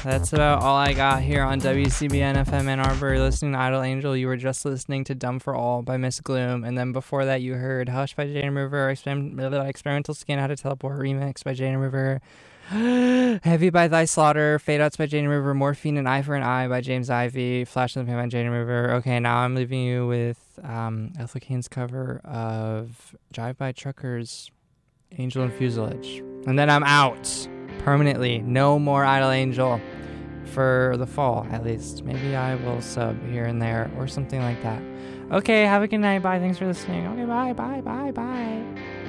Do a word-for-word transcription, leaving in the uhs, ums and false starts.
that's about all I got here on W C B N F M Ann Arbor. You're listening to Idle Angel. You were just listening to Dumb for All by Miss Gloom. And then before that, you heard Hush by Jane River, Exper- Experimental Skin, How to Teleport Remix by Jane River, Heavy by Thy Slaughter, Fade Outs by Jane River, Morphine and Eye for an Eye by James Ivy, Flash in the Pan by Jane River. Okay, now I'm leaving you with um, Ethel Cain's cover of Drive By Truckers, Angel and Fuselage. And then I'm out permanently. No more Idle Angel for the fall, at least. Maybe I will sub here and there or something like that. Okay, have a good night. Bye. Thanks for listening. Okay, bye, bye, bye, bye.